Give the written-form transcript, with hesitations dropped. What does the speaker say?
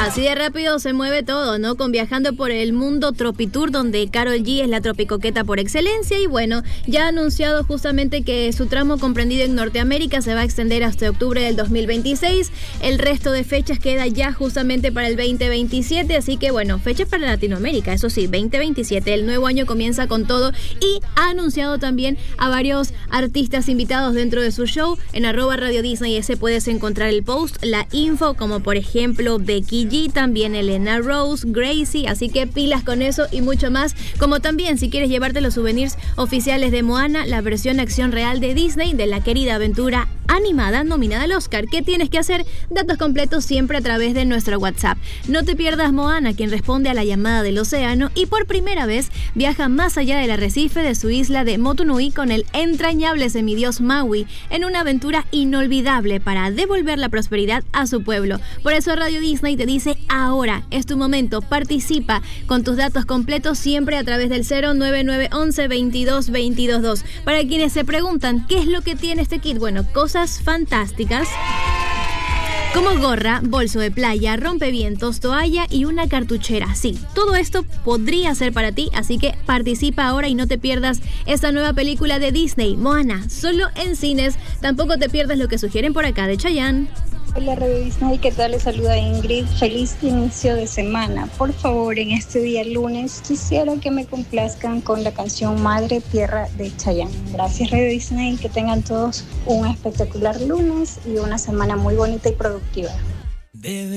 Así de rápido se mueve todo, ¿no? Con Viajando por el Mundo Tropitour, donde Karol G es la tropicoqueta por excelencia. Y bueno, ya ha anunciado justamente que su tramo comprendido en Norteamérica se va a extender hasta octubre del 2026. El resto de fechas queda ya justamente para el 2027. Así que bueno, fechas para Latinoamérica, eso sí, 2027. El nuevo año comienza con todo y ha anunciado también a varios artistas invitados dentro de su show. En @Radio_Disney puedes encontrar el post, la info, como por ejemplo Becky G, también Elena Rose, Gracie, así que pilas con eso y mucho más, como también si quieres llevarte los souvenirs oficiales de Moana, la versión acción real de Disney de la querida aventura animada nominada al Oscar. ¿Qué tienes que hacer? Datos completos siempre a través de nuestro WhatsApp. No te pierdas Moana, quien responde a la llamada del océano y por primera vez viaja más allá del arrecife de su isla de Motunui con el entrañable semidios Maui en una aventura inolvidable para devolver la prosperidad a su pueblo. Por eso Radio Disney te dice: ahora es tu momento, participa con tus datos completos siempre a través del 09911 22 22 2. Para quienes se preguntan qué es lo que tiene este kit, bueno, cosas fantásticas como gorra, bolso de playa, rompevientos, toalla y una cartuchera. Sí, todo esto podría ser para ti, así que participa ahora y no te pierdas esta nueva película de Disney, Moana, solo en cines. Tampoco te pierdas lo que sugieren por acá de Chayanne. Hola Radio Disney, ¿qué tal? Les saluda Ingrid. Feliz inicio de semana. Por favor, en este día lunes quisiera que me complazcan con la canción Madre Tierra de Chayanne. Gracias Radio Disney, que tengan todos un espectacular lunes y una semana muy bonita y productiva.